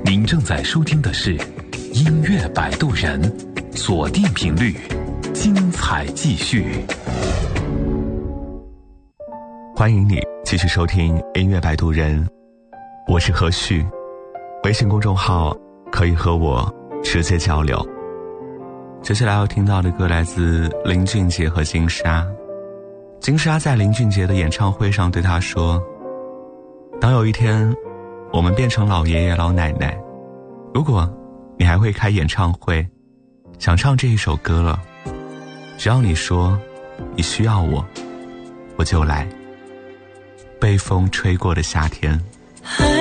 您正在收听的是音乐摆渡人，锁定频率，精彩继续。 欢迎你继续收听音乐摆渡人，我是何旭，微信公众号可以和我直接交流。接下来要听到的歌来自林俊杰和金莎。金莎在林俊杰的演唱会上对他说，当有一天我们变成老爷爷老奶奶，如果你还会开演唱会，想唱这一首歌了，只要你说你需要我，我就来。被风吹过的夏天。